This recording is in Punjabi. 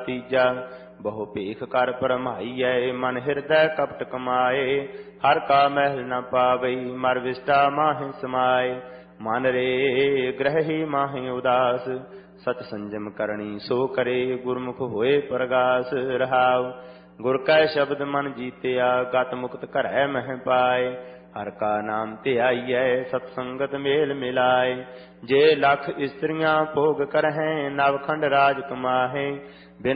ਤੀਜਾ। ਬਹੁ ਭੇਖ ਕਰ ਭਰਮਾਈਐ ਮਨ ਹਿਰਦੈ ਕਪਟ ਕਮਾਏ। ਹਰ ਕਾ ਮਹਿਲ ਨ ਪਾਵਈ ਮਰ ਵਿਸਟਾ ਮਾਹਿ ਸਮਾਏ। ਮਨ ਰੇ ਗ੍ਰਹਿ ਮਾਹਿ ਉਦਾਸ ਸਚ ਸੰਜਮ ਕਰਨੀ ਸੋ ਕਰੇ। ਗੁਰਮੁਖ ਹੋਏ ਪ੍ਰਗਾਸ ਰਹਾਉ। ਗੁਰ ਕੈ ਸ਼ਬਦ ਮਨ ਜੀਤਿਆ ਗਤ ਮੁਕਤ ਘਰੈ ਮਹਿ ਪਾਏ। ਹਰ ਕਾ ਨਾਮ ਧਿਆਈਐ ਸਤ ਸੰਗਤ ਮੇਲ ਮਿਲਾਏ। ਜੇ ਲੱਖ ਇਸਤਰੀਆਂ ਭੋਗ ਕਰਹਿ ਨਵਖੰਡ ਰਾਜ ਕਮਾਹੇ।